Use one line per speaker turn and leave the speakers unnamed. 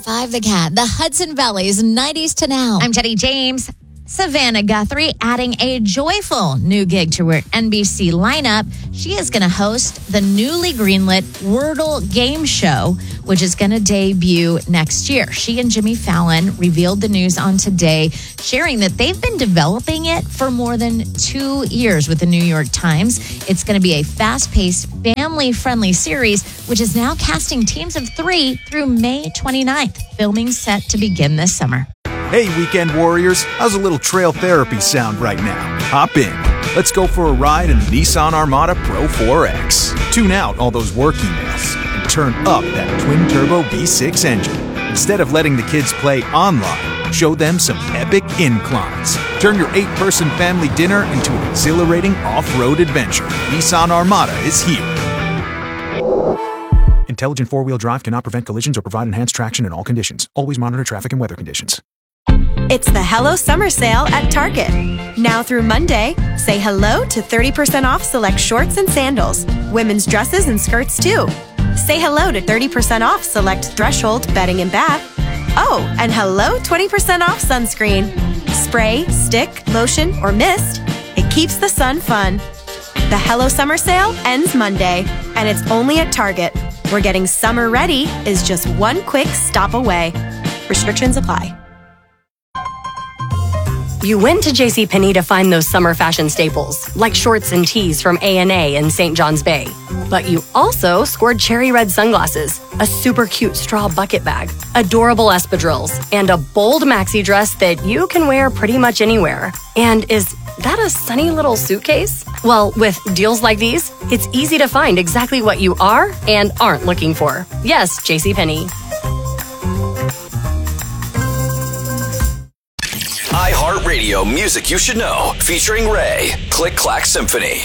104.5 The Cat, the Hudson Valley's 90s to now.
I'm Jenny James. Savannah Guthrie adding a joyful new gig to her NBC lineup. She is going to host the newly greenlit Wordle game show, which is going to debut next year. She and Jimmy Fallon revealed the news on Today, sharing that they've been developing it for more than 2 years with the New York Times. It's going to be a fast-paced, family-friendly series, which is now casting teams of 3 through May 29th. Filming set to begin this summer.
Hey, weekend warriors, how's a little trail therapy sound right now? Hop in. Let's go for a ride in the Nissan Armada Pro 4X. Tune out all those work emails and turn up that twin-turbo V6 engine. Instead of letting the kids play online, show them some epic inclines. Turn your 8-person family dinner into an exhilarating off-road adventure. Nissan Armada is here. Intelligent four-wheel drive cannot prevent collisions or provide enhanced traction in all conditions. Always monitor traffic and weather conditions.
It's the Hello Summer Sale at Target. Now through Monday, say hello to 30% off select shorts and sandals. Women's dresses and skirts too. Say hello to 30% off select Threshold bedding and bath. Oh, and hello 20% off sunscreen. Spray, stick, lotion, or mist. It keeps the sun fun. The Hello Summer Sale ends Monday, and it's only at Target, where getting summer ready is just one quick stop away. Restrictions apply.
You went to JCPenney to find those summer fashion staples, like shorts and tees from A&A and St. John's Bay. But you also scored cherry red sunglasses, a super cute straw bucket bag, adorable espadrilles, and a bold maxi dress that you can wear pretty much anywhere. And is that a sunny little suitcase? Well, with deals like these, it's easy to find exactly what you are and aren't looking for. Yes, JCPenney.
iHeartRadio Music You Should Know, featuring Ray. Click Clack Symphony.